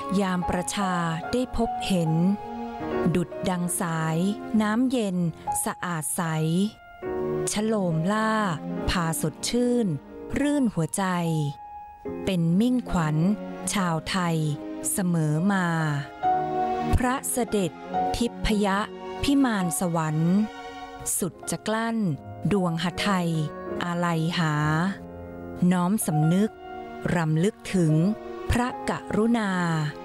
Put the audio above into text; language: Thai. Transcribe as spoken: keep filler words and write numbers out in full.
ยามประชาได้พบเห็นดุจดังสายน้ำเย็นสะอาดใสชโลมล่าพาสดชื่นรื่นหัวใจเป็นมิ่งขวัญชาวไทยเสมอมาพระเสด็จทิพยพิมานสวรรค์สุดจะกลั้นดวงหทัยอาลัยหาน้อมสำนึกรำลึกถึงพระกรุณา